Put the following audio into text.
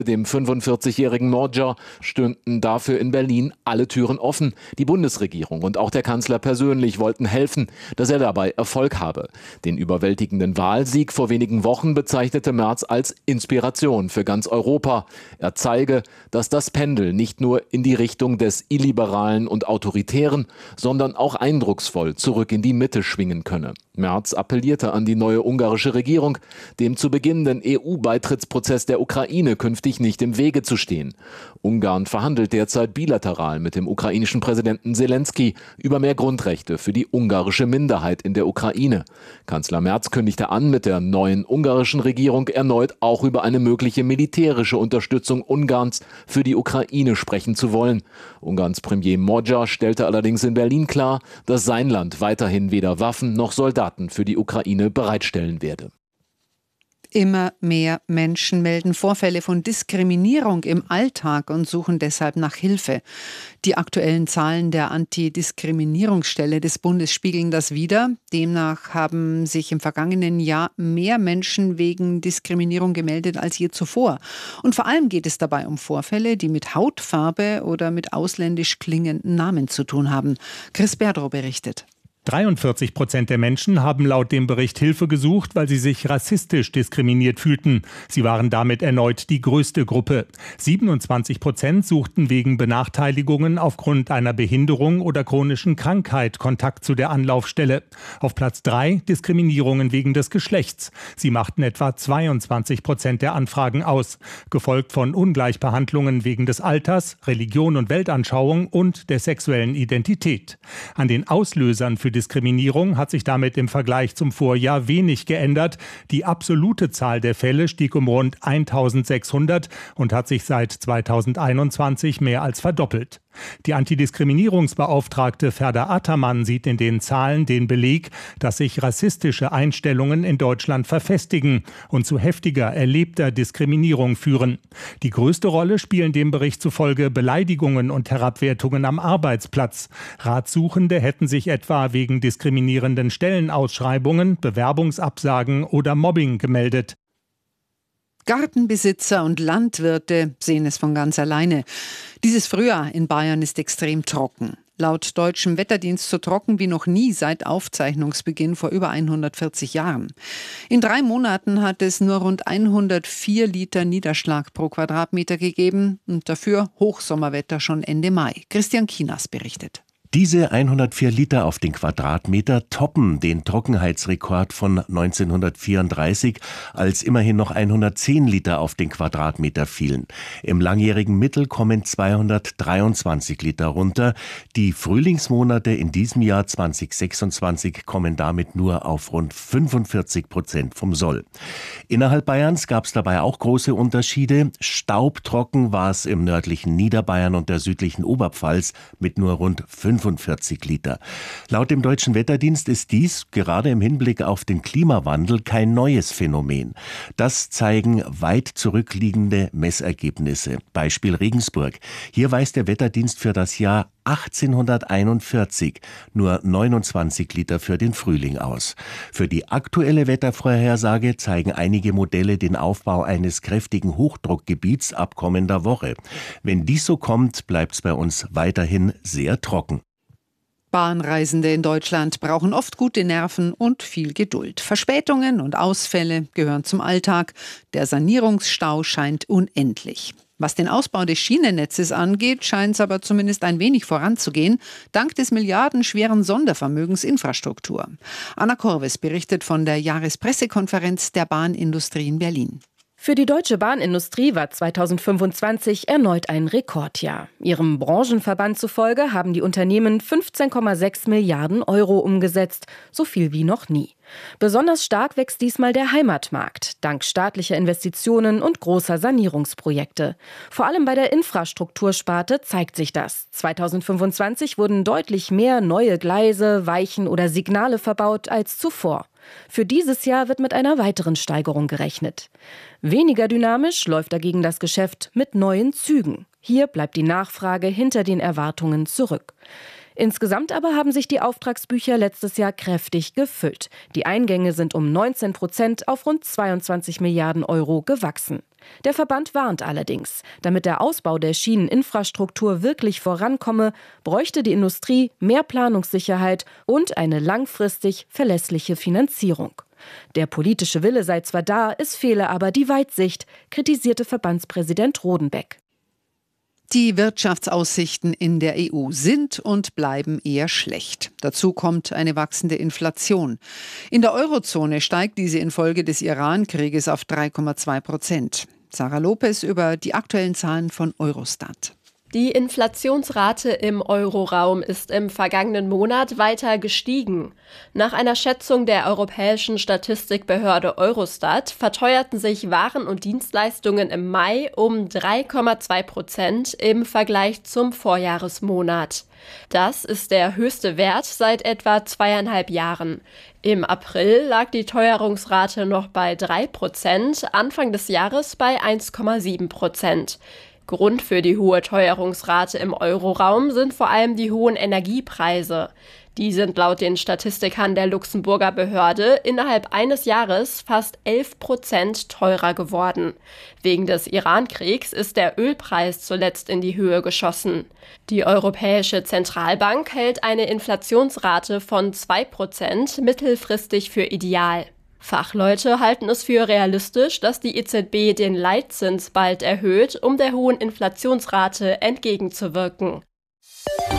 Dem 45-jährigen Modja stünden dafür in Berlin alle Türen offen. Die Bundesregierung und auch der Kanzler persönlich wollten helfen, dass er dabei Erfolg habe. Den überwältigenden Wahlsieg vor wenigen Wochen bezeichnete Merz als Inspiration für ganz Europa. Er zeige, dass das Pendel nicht nur in die Richtung des Illiberalen und Autoritären, sondern auch eindrucksvoll zurück in die Mitte schwingen könne. Merz appellierte an die neue ungarische Regierung, dem zu beginnenden EU-Beitrittsprozess der Ukraine künftig nicht im Wege zu stehen. Ungarn verhandelt derzeit bilateral mit dem ukrainischen Präsidenten Selenskyj über mehr Grundrechte für die ungarische Minderheit in der Ukraine. Kanzler Merz kündigte an, mit der neuen ungarischen Regierung erneut auch über eine mögliche militärische Unterstützung Ungarns für die Ukraine sprechen zu wollen. Ungarns Premier Modja stellte allerdings in Berlin klar, dass sein Land weiterhin weder Waffen noch Soldaten für die Ukraine bereitstellen werde. Immer mehr Menschen melden Vorfälle von Diskriminierung im Alltag und suchen deshalb nach Hilfe. Die aktuellen Zahlen der Antidiskriminierungsstelle des Bundes spiegeln das wider. Demnach haben sich im vergangenen Jahr mehr Menschen wegen Diskriminierung gemeldet als je zuvor. Und vor allem geht es dabei um Vorfälle, die mit Hautfarbe oder mit ausländisch klingenden Namen zu tun haben. Chris Berdrow berichtet. 43% der Menschen haben laut dem Bericht Hilfe gesucht, weil sie sich rassistisch diskriminiert fühlten. Sie waren damit erneut die größte Gruppe. 27% suchten wegen Benachteiligungen aufgrund einer Behinderung oder chronischen Krankheit Kontakt zu der Anlaufstelle. Auf Platz 3 Diskriminierungen wegen des Geschlechts. Sie machten etwa 22% der Anfragen aus, gefolgt von Ungleichbehandlungen wegen des Alters, Religion und Weltanschauung und der sexuellen Identität. An den Auslösern für Diskriminierung hat sich damit im Vergleich zum Vorjahr wenig geändert. Die absolute Zahl der Fälle stieg um rund 1.600 und hat sich seit 2021 mehr als verdoppelt. Die Antidiskriminierungsbeauftragte Ferda Ataman sieht in den Zahlen den Beleg, dass sich rassistische Einstellungen in Deutschland verfestigen und zu heftiger erlebter Diskriminierung führen. Die größte Rolle spielen dem Bericht zufolge Beleidigungen und Herabwertungen am Arbeitsplatz. Ratsuchende hätten sich etwa wegen diskriminierenden Stellenausschreibungen, Bewerbungsabsagen oder Mobbing gemeldet. Gartenbesitzer und Landwirte sehen es von ganz alleine. Dieses Frühjahr in Bayern ist extrem trocken. Laut deutschem Wetterdienst so trocken wie noch nie seit Aufzeichnungsbeginn vor über 140 Jahren. In 3 Monaten hat es nur rund 104 Liter Niederschlag pro Quadratmeter gegeben und dafür Hochsommerwetter schon Ende Mai. Christian Kinas berichtet. Diese 104 Liter auf den Quadratmeter toppen den Trockenheitsrekord von 1934, als immerhin noch 110 Liter auf den Quadratmeter fielen. Im langjährigen Mittel kommen 223 Liter runter. Die Frühlingsmonate in diesem Jahr 2026 kommen damit nur auf rund 45% vom Soll. Innerhalb Bayerns gab es dabei auch große Unterschiede. Staubtrocken war es im nördlichen Niederbayern und der südlichen Oberpfalz mit nur rund 45 Liter. Laut dem Deutschen Wetterdienst ist dies gerade im Hinblick auf den Klimawandel kein neues Phänomen. Das zeigen weit zurückliegende Messergebnisse. Beispiel Regensburg. Hier weist der Wetterdienst für das Jahr 1841 nur 29 Liter für den Frühling aus. Für die aktuelle Wettervorhersage zeigen einige Modelle den Aufbau eines kräftigen Hochdruckgebiets ab kommender Woche. Wenn dies so kommt, bleibt es bei uns weiterhin sehr trocken. Bahnreisende in Deutschland brauchen oft gute Nerven und viel Geduld. Verspätungen und Ausfälle gehören zum Alltag. Der Sanierungsstau scheint unendlich. Was den Ausbau des Schienennetzes angeht, scheint es aber zumindest ein wenig voranzugehen, dank des milliardenschweren Sondervermögens Infrastruktur. Anna Korwes berichtet von der Jahrespressekonferenz der Bahnindustrie in Berlin. Für die deutsche Bahnindustrie war 2025 erneut ein Rekordjahr. Ihrem Branchenverband zufolge haben die Unternehmen 15,6 Milliarden Euro umgesetzt, so viel wie noch nie. Besonders stark wächst diesmal der Heimatmarkt, dank staatlicher Investitionen und großer Sanierungsprojekte. Vor allem bei der Infrastruktursparte zeigt sich das. 2025 wurden deutlich mehr neue Gleise, Weichen oder Signale verbaut als zuvor. Für dieses Jahr wird mit einer weiteren Steigerung gerechnet. Weniger dynamisch läuft dagegen das Geschäft mit neuen Zügen. Hier bleibt die Nachfrage hinter den Erwartungen zurück. Insgesamt aber haben sich die Auftragsbücher letztes Jahr kräftig gefüllt. Die Eingänge sind um 19% auf rund 22 Milliarden Euro gewachsen. Der Verband warnt allerdings, damit der Ausbau der Schieneninfrastruktur wirklich vorankomme, bräuchte die Industrie mehr Planungssicherheit und eine langfristig verlässliche Finanzierung. Der politische Wille sei zwar da, es fehle aber die Weitsicht, kritisierte Verbandspräsident Rodenbeck. Die Wirtschaftsaussichten in der EU sind und bleiben eher schlecht. Dazu kommt eine wachsende Inflation. In der Eurozone steigt diese infolge des Iran-Krieges auf 3,2%. Sarah Lopez über die aktuellen Zahlen von Eurostat. Die Inflationsrate im Euroraum ist im vergangenen Monat weiter gestiegen. Nach einer Schätzung der europäischen Statistikbehörde Eurostat verteuerten sich Waren und Dienstleistungen im Mai um 3,2% im Vergleich zum Vorjahresmonat. Das ist der höchste Wert seit etwa 2,5 Jahren. Im April lag die Teuerungsrate noch bei 3%, Anfang des Jahres bei 1,7%. Grund für die hohe Teuerungsrate im Euroraum sind vor allem die hohen Energiepreise. Die sind laut den Statistikern der Luxemburger Behörde innerhalb eines Jahres fast 11% teurer geworden. Wegen des Iran-Kriegs ist der Ölpreis zuletzt in die Höhe geschossen. Die Europäische Zentralbank hält eine Inflationsrate von 2% mittelfristig für ideal. Fachleute halten es für realistisch, dass die EZB den Leitzins bald erhöht, um der hohen Inflationsrate entgegenzuwirken.